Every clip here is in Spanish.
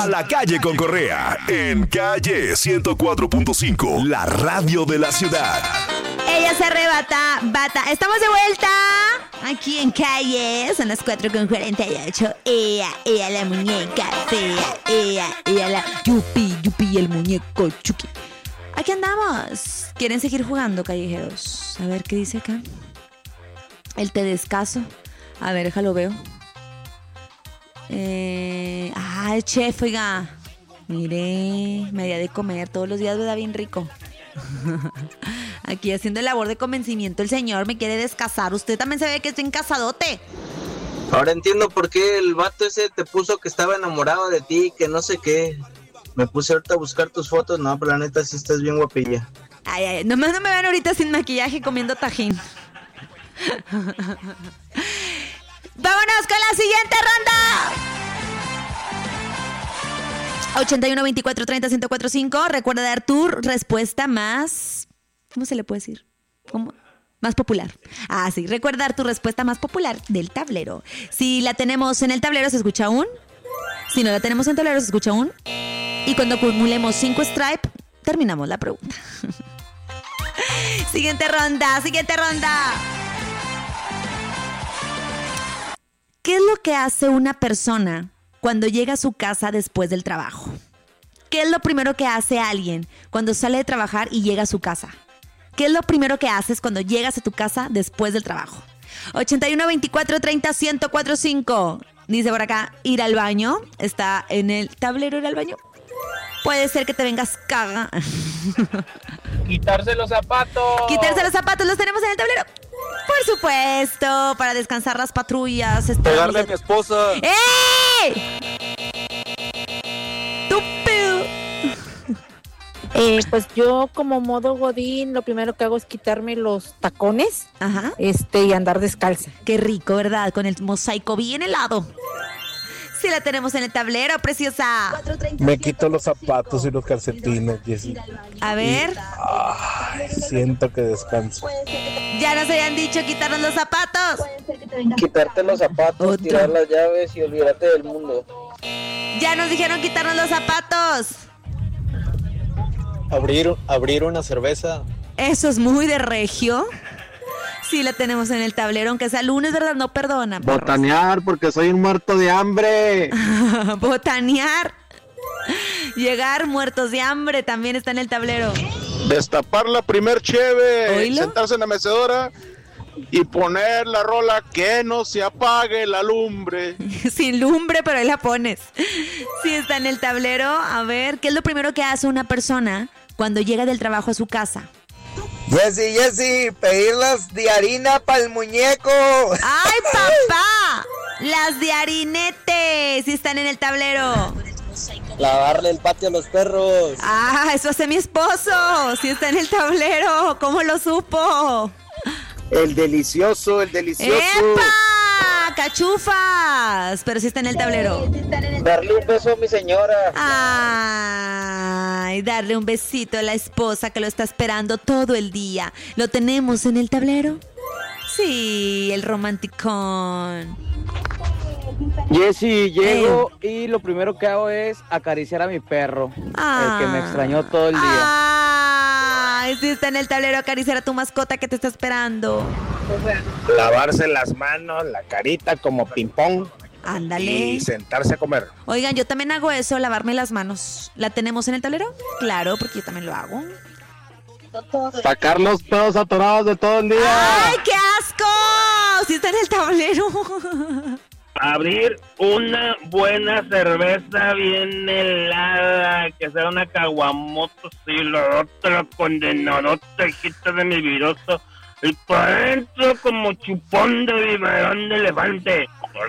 A la calle con Correa, en calle 104.5, la radio de la ciudad. Ella se arrebata, bata. Estamos de vuelta aquí en calle. Son las 4:48. Ella la muñeca fea. Ella la yupi, el muñeco Chucky. Aquí andamos. ¿Quieren seguir jugando, callejeros? A ver qué dice acá. El té de escaso. A ver, déjalo veo. El chef, oiga. Mire, me había de comer todos los días, ¿verdad? Bien rico. Aquí haciendo el labor de convencimiento, el señor me quiere descasar. Usted también se ve que estoy en casadote. Ahora entiendo por qué el vato ese te puso que estaba enamorado de ti, que no sé qué. Me puse ahorita a buscar tus fotos, no, pero la neta sí estás bien guapilla. Ay, nomás no me ven ahorita sin maquillaje comiendo tajín. ¡Vámonos con la siguiente ronda! 81-24-30-1045. Recuerda dar tu respuesta más... ¿Cómo se le puede decir? ¿Cómo? Más popular. Ah, sí. Recuerda dar tu respuesta más popular del tablero. Si la tenemos en el tablero, ¿se escucha aún? Si no la tenemos en el tablero, ¿se escucha aún? Y cuando acumulemos 5 stripes, terminamos la pregunta. Siguiente ronda. ¿Qué es lo que hace una persona cuando llega a su casa después del trabajo? ¿Qué es lo primero que hace alguien cuando sale de trabajar y llega a su casa? ¿Qué es lo primero que haces cuando llegas a tu casa después del trabajo? 81-24-30-1045. Dice por acá, ir al baño. Está en el tablero ir al baño. Puede ser que te vengas caga. Quitarse los zapatos. Quitarse los zapatos, los tenemos en el tablero. Por supuesto, para descansar las patrullas. Pegarle a mi esposa. ¡Ey! ¡Túpido! Pues yo como modo godín, lo primero que hago es quitarme los tacones. Ajá. Y andar descalza. Qué rico, ¿verdad? Con el mosaico bien helado. Sí la tenemos en el tablero, preciosa. Me quito los zapatos y los calcetines, Jessy. A ver. Siento que descanso. Ya nos habían dicho quitarnos los zapatos. Quitarte los zapatos, tirar las llaves y olvidarte del mundo. Ya nos dijeron quitarnos los zapatos. Abrir una cerveza. Eso es muy de regio. Sí la tenemos en el tablero, aunque sea lunes, ¿verdad? No perdona. Perros. Botanear, porque soy un muerto de hambre. Botanear. Llegar muertos de hambre también está en el tablero. Destapar la primer cheve. ¿Oílo? Sentarse en la mecedora y poner la rola que no se apague la lumbre. Sin lumbre, pero ahí la pones. Sí está en el tablero. A ver, ¿qué es lo primero que hace una persona cuando llega del trabajo a su casa? Jessy, pedirlas de harina para el muñeco. ¡Ay, papá! Las de harinete. Sí están en el tablero. Lavarle el patio a los perros. Ah, eso hace mi esposo. Sí está en el tablero. ¿Cómo lo supo? El delicioso. ¡Epa! ¡Cachufas! Pero sí está en el tablero. Darle un beso a mi señora. Ay, darle un besito a la esposa que lo está esperando todo el día. ¿Lo tenemos en el tablero? Sí, el romanticón. Jessy, llego y lo primero que hago es acariciar a mi perro, el que me extrañó todo el día. Ay, sí está en el tablero, acariciar a tu mascota que te está esperando. Lavarse las manos, la carita como ping-pong. Ándale. Y sentarse a comer. Oigan, yo también hago eso, lavarme las manos. ¿La tenemos en el tablero? Claro, porque yo también lo hago. Sacar los pedos atorados de todo el día. ¡Ay, qué asco! Sí está en el tablero. Abrir una buena cerveza bien helada, que sea una caguamoto, sí, la otra condenadota, quita de mi viroso, y para adentro como chupón de biberón de elefante.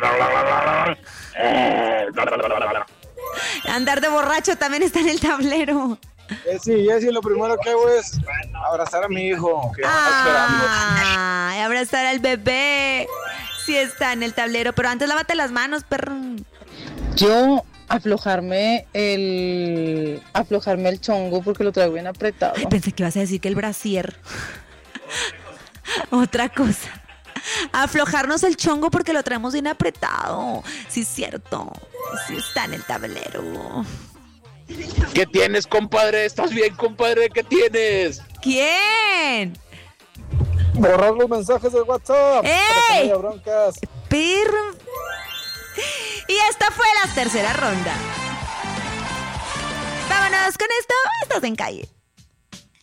Andar de borracho también está en el tablero. Jessy, lo primero que hago es abrazar a mi hijo, que está esperando. Ay, abrazar al bebé. Sí está en el tablero, pero antes lávate las manos, perro. Yo aflojarme el chongo porque lo traigo bien apretado. Ay, pensé que ibas a decir que el brasier. Otra cosa. aflojarnos el chongo porque lo traemos bien apretado. Sí, es cierto. Sí está en el tablero. ¿Qué tienes, compadre? ¿Estás bien, compadre? ¿Qué tienes? ¿Quién? Borrar los mensajes de WhatsApp. ¡Ey! Para que no haya broncas. Perro. Y esta fue la tercera ronda. Vámonos con esto. Estás en Calle.